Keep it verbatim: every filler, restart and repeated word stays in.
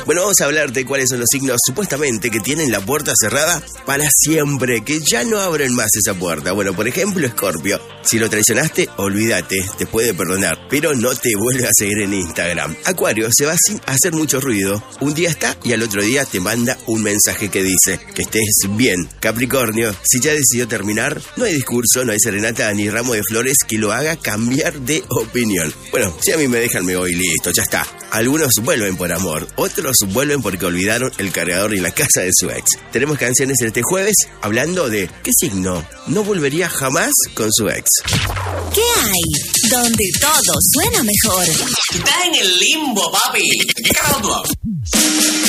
Bueno, vamos a hablar de cuáles son los signos supuestamente que tienen la puerta cerrada para siempre, que ya no abren más esa puerta. Bueno, por ejemplo, Escorpio. Si lo traicionaste, olvídate, te puede perdonar, pero no te vuelve a seguir en Instagram. Acuario, se va sin hacer mucho ruido. Un día está y al otro día te manda un mensaje que dice que estés bien. Capricornio, si ya decidió terminar, no hay discurso, no hay serenata ni ramo de flores que lo haga cambiar de opinión. Bueno, si a mí me dejan, me voy, listo, ya está. Algunos vuelven por amor, otros vuelven porque olvidaron el cargador en la casa de su ex. Tenemos canciones este jueves hablando de qué signo no volvería jamás con su ex. ¿Qué hay? Donde todo suena mejor. Estás en el limbo, papi. ¿Qué carajo tú hablas?